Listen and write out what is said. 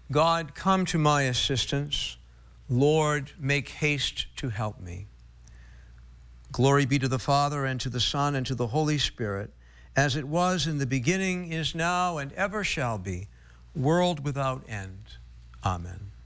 God, come to my assistance. Lord, make haste to help me. Glory be to the Father, and to the Son, and to the Holy Spirit, as it was in the beginning, is now, and ever shall be, world without end. Amen.